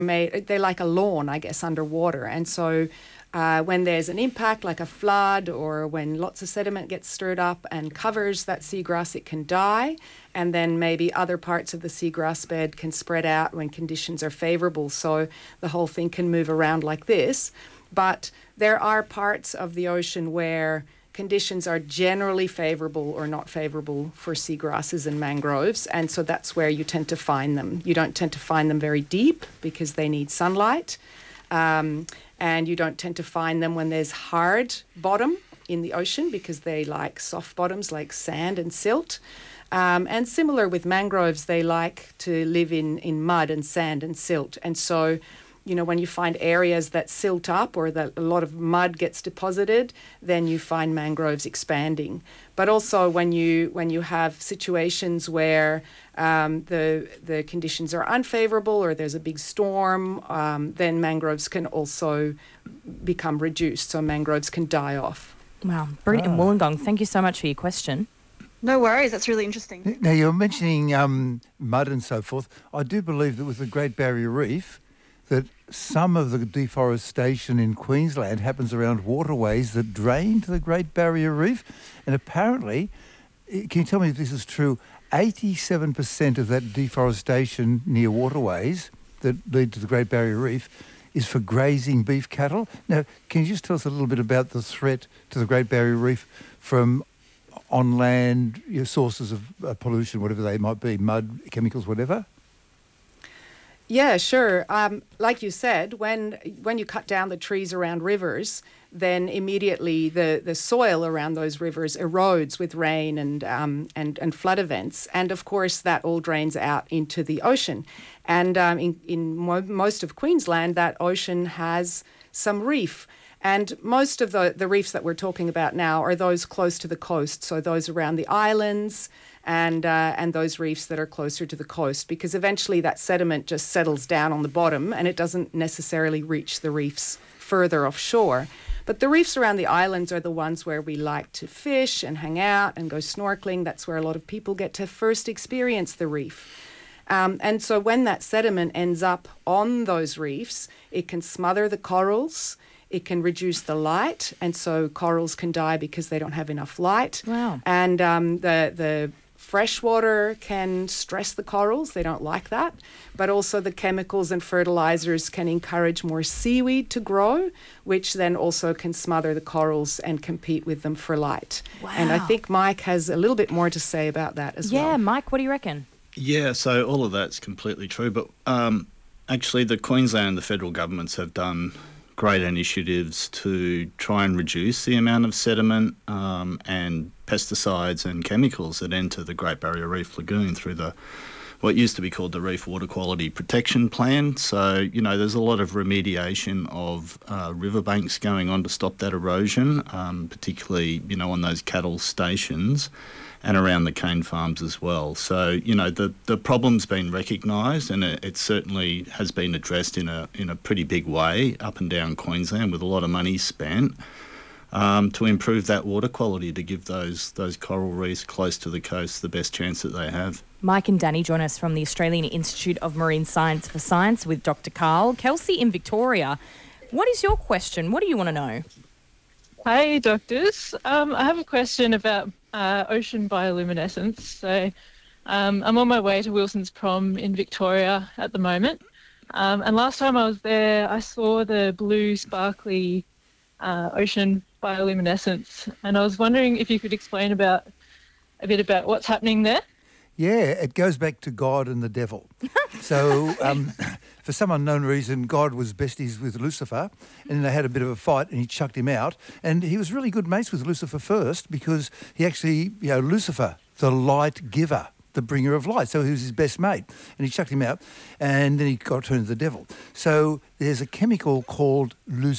they're like a lawn, I guess, underwater. And so when there's an impact like a flood or when lots of sediment gets stirred up and covers that seagrass, it can die. And then maybe other parts of the seagrass bed can spread out when conditions are favourable. So the whole thing can move around like this. But there are parts of the ocean where conditions are generally favourable or not favourable for seagrasses and mangroves, and so that's where you tend to find them. You don't tend to find them very deep because they need sunlight, and you don't tend to find them when there's hard bottom in the ocean because they like soft bottoms like sand and silt. And similar with mangroves, they like to live in mud and sand and silt, and so when you find areas that silt up or that a lot of mud gets deposited, then you find mangroves expanding. But also when you have situations where the conditions are unfavourable or there's a big storm, then mangroves can also become reduced. So mangroves can die off. Wow. Brilliant. Wollongong, thank you so much for your question. No worries, that's really interesting. Now, you're mentioning mud and so forth. I do believe that with the Great Barrier Reef, that some of the deforestation in Queensland happens around waterways that drain to the Great Barrier Reef. And apparently, can you tell me if this is true, 87% of that deforestation near waterways that lead to the Great Barrier Reef is for grazing beef cattle. Now, can you just tell us a little bit about the threat to the Great Barrier Reef from on-land sources of pollution, whatever they might be, mud, chemicals, whatever? Yeah, sure. Like you said, when you cut down the trees around rivers, then immediately the soil around those rivers erodes with rain and flood events, and of course that all drains out into the ocean. And in most of Queensland, that ocean has some reef. And most of the reefs that we're talking about now are those close to the coast, so those around the islands and those reefs that are closer to the coast, because eventually that sediment just settles down on the bottom and it doesn't necessarily reach the reefs further offshore. But the reefs around the islands are the ones where we like to fish and hang out and go snorkeling. That's where a lot of people get to first experience the reef. And so when that sediment ends up on those reefs, it can smother the corals. It can reduce the light, and so corals can die because they don't have enough light. Wow. And the fresh water can stress the corals. They don't like that. But also the chemicals and fertilizers can encourage more seaweed to grow, which then also can smother the corals and compete with them for light. Wow. And I think Mike has a little bit more to say about that as well. Yeah, Mike, what do you reckon? Yeah, so all of that's completely true. But actually the Queensland and the federal governments have done great initiatives to try and reduce the amount of sediment and pesticides and chemicals that enter the Great Barrier Reef Lagoon through what used to be called the Reef Water Quality Protection Plan. So, there's a lot of remediation of riverbanks going on to stop that erosion, particularly, on those cattle stations and around the cane farms as well. So, the problem's been recognised and it certainly has been addressed in a pretty big way up and down Queensland with a lot of money spent to improve that water quality, to give those coral reefs close to the coast the best chance that they have. Mike and Danny join us from the Australian Institute of Marine Science for Science with Dr. Carl. Kelsey in Victoria, what is your question? What do you want to know? Hi, doctors. I have a question about ocean bioluminescence. So I'm on my way to Wilson's Prom in Victoria at the moment. And last time I was there, I saw the blue, sparkly ocean bioluminescence. And I was wondering if you could explain a bit about what's happening there. Yeah, it goes back to God and the devil. So, for some unknown reason, God was besties with Lucifer, and then they had a bit of a fight, and he chucked him out. And he was really good mates with Lucifer first, because he actually, Lucifer, the light giver, the bringer of light. So he was his best mate, and he chucked him out, and then he got turned to the devil. So there's a chemical called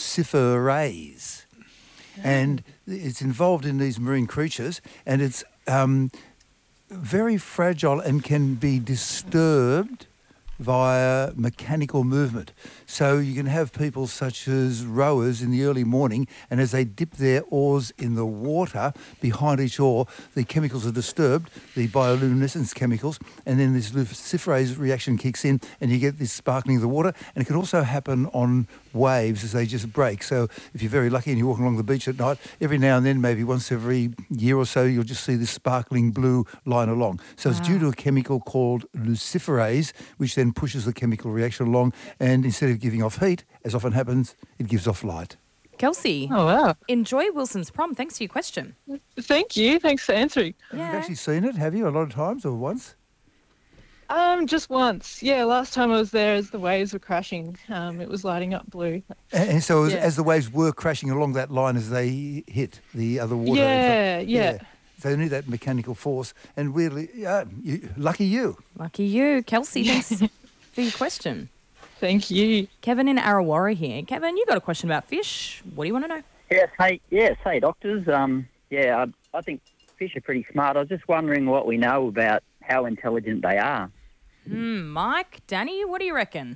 luciferase, and it's involved in these marine creatures, and it's very fragile and can be disturbed via mechanical movement. So you can have people such as rowers in the early morning, and as they dip their oars in the water behind each oar, the chemicals are disturbed, the bioluminescence chemicals, and then this luciferase reaction kicks in and you get this sparkling of the water. And it can also happen on waves as they just break. So if you're very lucky and you're walking along the beach at night, every now and then, maybe once every year or so, you'll just see this sparkling blue line along. So it's due to a chemical called luciferase, which then pushes the chemical reaction along, and instead of giving off heat, as often happens, it gives off light. Kelsey, Oh, wow. enjoy Wilson's prom. Thanks for your question. Thank you. Thanks for answering. You've actually seen it, have you, a lot of times or once? Just once. Yeah, last time I was there as the waves were crashing, it was lighting up blue. And so Yeah. as the waves were crashing along that line as they hit the other water. Yeah. So they need that mechanical force. And weirdly, lucky you. Lucky you. Kelsey, thanks for your question. Thank you. Kevin in Arawara here. Kevin, you got a question about fish. What do you want to know? Yes, hey, doctors. I think fish are pretty smart. I was just wondering what we know about how intelligent they are. Mike, Danny, what do you reckon?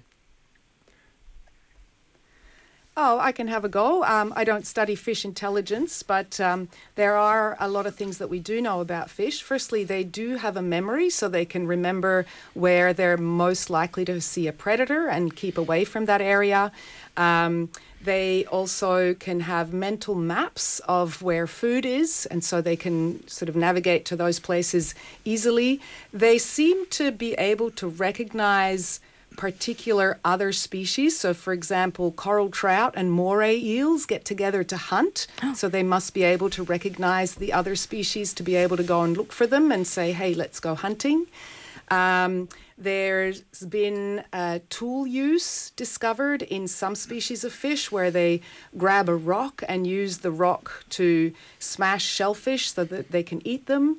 Oh, I can have a go. I don't study fish intelligence, but there are a lot of things that we do know about fish. Firstly, they do have a memory, so they can remember where they're most likely to see a predator and keep away from that area. They also can have mental maps of where food is, and so they can sort of navigate to those places easily. They seem to be able to recognize particular other species. So, for example, coral trout and moray eels get together to hunt. So they must be able to recognize the other species to be able to go and look for them and say, hey, let's go hunting. There's been tool use discovered in some species of fish where they grab a rock and use the rock to smash shellfish so that they can eat them.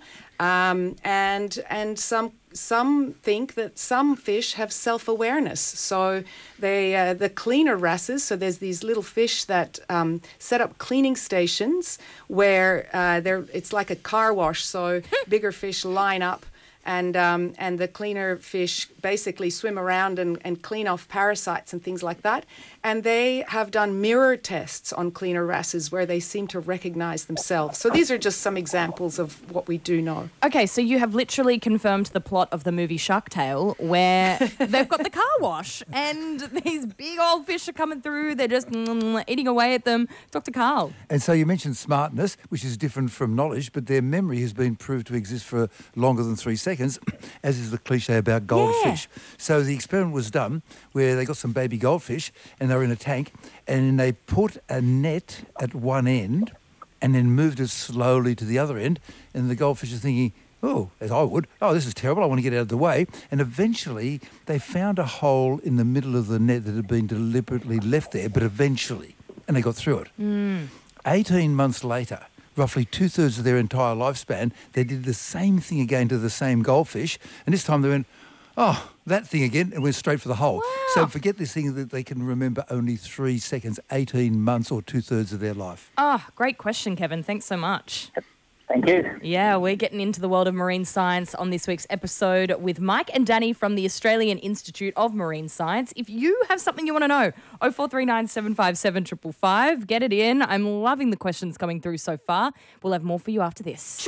And some think that some fish have self-awareness. So they the cleaner wrasses, so there's these little fish that set up cleaning stations where it's like a car wash. So bigger fish line up, and the cleaner fish basically swim around and clean off parasites and things like that. And they have done mirror tests on cleaner wrasses where they seem to recognize themselves. So these are just some examples of what we do know. Okay, so you have literally confirmed the plot of the movie Shark Tale, where they've got the car wash and these big old fish are coming through. They're just eating away at them. Dr. Carl. And so you mentioned smartness, which is different from knowledge, but their memory has been proved to exist for longer than 3 seconds, as is the cliche about goldfish. So the experiment was done where they got some baby goldfish and they were in a tank, and they put a net at one end and then moved it slowly to the other end, and the goldfish are thinking, oh, as I would, this is terrible, I want to get out of the way. And eventually they found a hole in the middle of the net that had been deliberately left there, but eventually, and they got through it. 18 months later, roughly 2/3 of their entire lifespan, they did the same thing again to the same goldfish, and this time they went, that thing again, and went straight for the hole. Wow. So forget this thing that they can remember only 3 seconds, 18 months or 2/3 of their life. Great question, Kevin. Thanks so much. Thank you. Yeah, we're getting into the world of marine science on this week's episode with Mike and Danny from the Australian Institute of Marine Science. If you have something you want to know, 0439 757 555, get it in. I'm loving the questions coming through so far. We'll have more for you after this.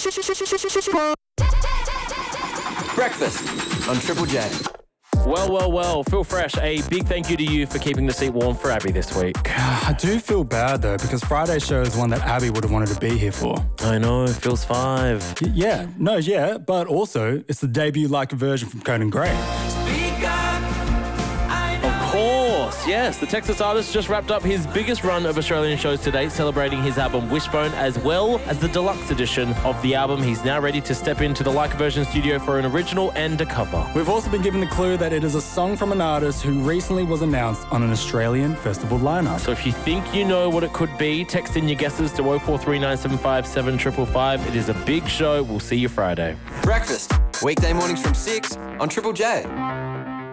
Breakfast on Triple J. Well, Phil Fresh, a big thank you to you for keeping the seat warm for Abby this week. I do feel bad, though, because Friday's show is one that Abby would have wanted to be here for. I know, Phil's 5. But also, it's the debut-like version from Conan Gray. Of course, yes. The Texas artist just wrapped up his biggest run of Australian shows to date, celebrating his album Wishbone, as well as the deluxe edition of the album. He's now ready to step into the Like a Version studio for an original and a cover. We've also been given the clue that it is a song from an artist who recently was announced on an Australian festival lineup. So if you think you know what it could be, text in your guesses to 0439 757 555. It is a big show. We'll see you Friday. Breakfast, weekday mornings from 6 on Triple J.